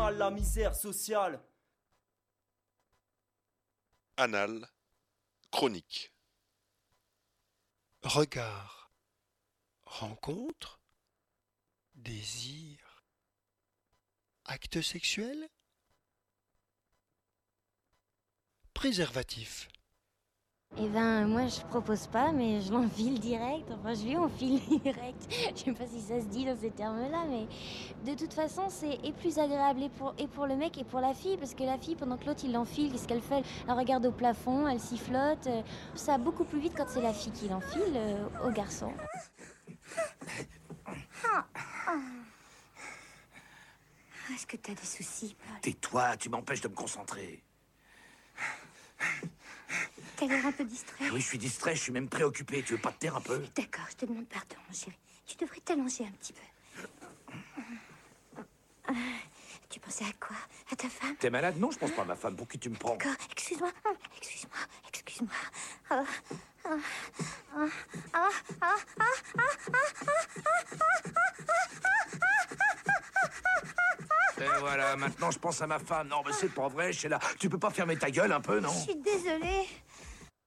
mal la misère sociale. Anal, chronique. Regard, rencontre, désir, acte sexuel, préservatif. Eh ben, moi, je propose pas, mais je l'enfile direct. Enfin, je lui enfile direct. Je sais pas si ça se dit dans ces termes-là, mais de toute façon, c'est plus agréable et pour le mec et pour la fille, parce que la fille, pendant que l'autre, il l'enfile, qu'est-ce qu'elle fait? Elle regarde au plafond, elle sifflote. Ça va beaucoup plus vite quand c'est la fille qui l'enfile au garçon. Est-ce que t'as des soucis, Paul? Tais-toi, tu m'empêches de me concentrer. T'as l'air un peu distrait. Oui, je suis distrait, je suis même préoccupé. Tu veux pas te taire un peu? D'accord, je te demande pardon, mon chéri. Tu devrais t'allonger un petit peu. Tu pensais à quoi? À ta femme? T'es malade? Non, je pense pas à ma femme. Pour qui tu me prends? D'accord, excuse-moi. Excuse-moi. Et voilà, maintenant je pense à ma femme. Non, mais c'est pas vrai, Sheila. Tu peux pas fermer ta gueule un peu, non? Je suis désolée.